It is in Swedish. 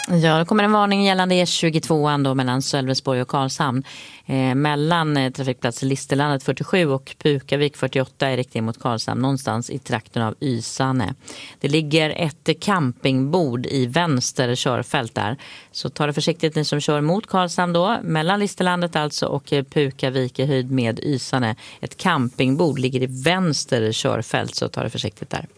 Ja, det kommer en varning gällande E22 då mellan Sölvesborg och Karlshamn. Mellan trafikplats Listerlandet 47 och Pukavik 48 i riktning mot Karlshamn, någonstans i trakten av Ysane. Det ligger ett campingbord i vänster körfält där. Så ta det försiktigt ni som kör mot Karlshamn då, mellan Listerlandet alltså och Pukavik i höjd med Ysane. Ett campingbord ligger i vänster körfält, så ta det försiktigt där.